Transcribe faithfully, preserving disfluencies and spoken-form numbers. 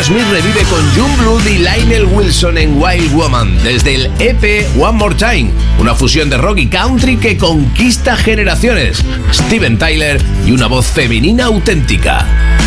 Smith revive con Youngblood y Lionel Wilson en Wild Woman, desde el E P One More Time, una fusión de rock y country que conquista generaciones. Steven Tyler y una voz femenina auténtica.